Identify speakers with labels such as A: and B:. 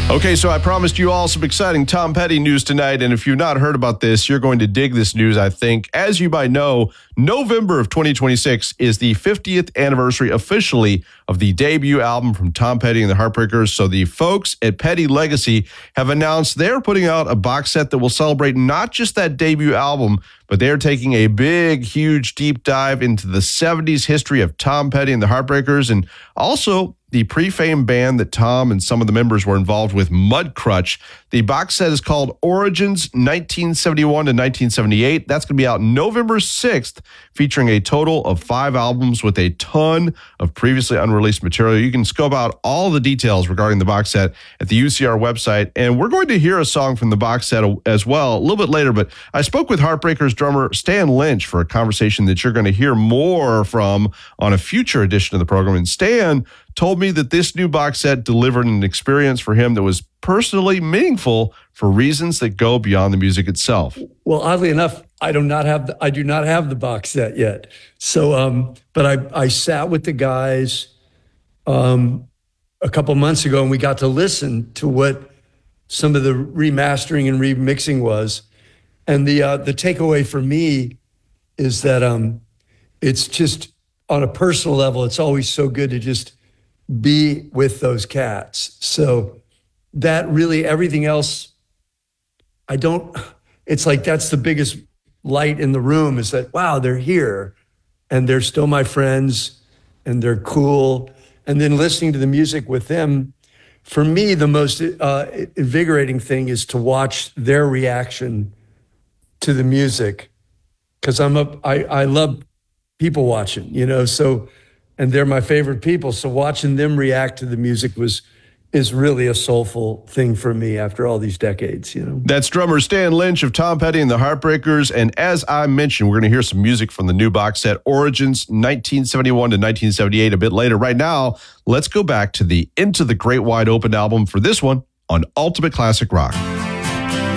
A: Okay, so I promised you all some exciting Tom Petty news tonight, and if you've not heard about this, you're going to dig this news, I think. As you might know, November of 2026 is the 50th anniversary officially of the debut album from Tom Petty and the Heartbreakers, so the folks at Petty Legacy have announced they're putting out a box set that will celebrate not just that debut album, but they're taking a big, huge, deep dive into the 70s history of Tom Petty and the Heartbreakers, and also the pre-fame band that Tom and some of the members were involved with, Mudcrutch. The box set is called Origins 1971 to 1978. That's going to be out November 6th, featuring a total of 5 albums with a ton of previously unreleased material. You can scope out all the details regarding the box set at the UCR website. And we're going to hear a song from the box set as well a little bit later. But I spoke with Heartbreakers drummer Stan Lynch for a conversation that you're going to hear more from on a future edition of the program. And Stan told me that this new box set delivered an experience for him that was personally meaningful for reasons that go beyond the music itself.
B: Well, oddly enough, I do not have the box set yet. So, but I sat with the guys a couple months ago, and we got to listen to what some of the remastering and remixing was. And the takeaway for me is that it's just on a personal level, it's always so good to just be with those cats. So that really, everything else, it's like that's the biggest light in the room is that, wow, they're here and they're still my friends and they're cool. And then listening to the music with them, for me, the most invigorating thing is to watch their reaction to the music. Because I love people watching, so, and they're my favorite people. So watching them react to the music is really a soulful thing for me after all these decades,
A: That's drummer Stan Lynch of Tom Petty and the Heartbreakers. And as I mentioned, we're going to hear some music from the new box set, Origins 1971 to 1978, a bit later. Right now, let's go back to the Into the Great Wide Open album for this one on Ultimate Classic Rock.